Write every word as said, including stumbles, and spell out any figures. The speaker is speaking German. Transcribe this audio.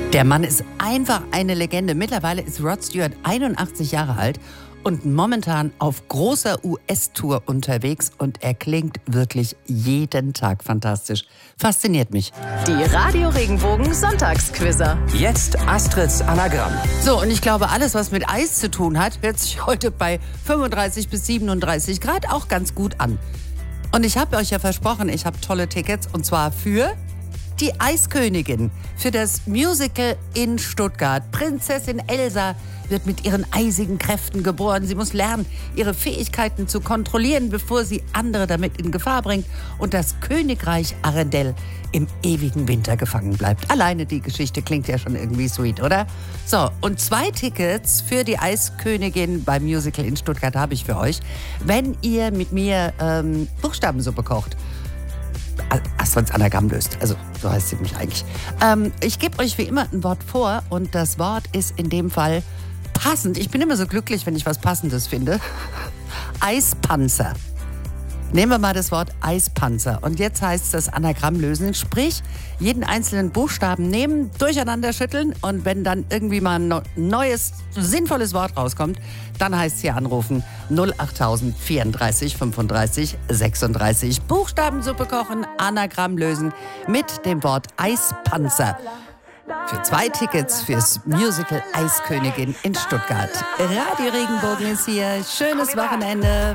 Der Mann ist einfach eine Legende. Mittlerweile ist Rod Stewart einundachtzig Jahre alt und momentan auf großer U S-Tour unterwegs. Und er klingt wirklich jeden Tag fantastisch. Fasziniert mich. Die Radio Regenbogen Sonntagsquizzer. Jetzt Astrids Anagramm. So, und ich glaube, alles, was mit Eis zu tun hat, hört sich heute bei fünfunddreißig bis siebenunddreißig Grad auch ganz gut an. Und ich habe euch ja versprochen, ich habe tolle Tickets, und zwar für die Eiskönigin, für das Musical in Stuttgart. Prinzessin Elsa wird mit ihren eisigen Kräften geboren. Sie muss lernen, ihre Fähigkeiten zu kontrollieren, bevor sie andere damit in Gefahr bringt und das Königreich Arendelle im ewigen Winter gefangen bleibt. Alleine die Geschichte klingt ja schon irgendwie sweet, oder? So, und zwei Tickets für die Eiskönigin beim Musical in Stuttgart habe ich für euch, wenn ihr mit mir ähm, Buchstabensuppe kocht. Astrids Anagramm löst. Also, so heißt sie mich eigentlich. Ähm, ich gebe euch wie immer ein Wort vor und das Wort ist in dem Fall passend. Ich bin immer so glücklich, wenn ich was Passendes finde. Eispanzer. Nehmen wir mal das Wort Eispanzer. Und jetzt heißt es das Anagramm lösen. Sprich, jeden einzelnen Buchstaben nehmen, durcheinander schütteln und wenn dann irgendwie mal ein neues, sinnvolles Wort rauskommt, dann heißt es hier anrufen null achttausend vierunddreißig fünfunddreißig sechsunddreißig. Buchstabensuppe kochen, Anagramm lösen mit dem Wort Eispanzer. Für zwei Tickets fürs Musical Eiskönigin in Stuttgart. Radio Regenbogen ist hier. Schönes Wochenende.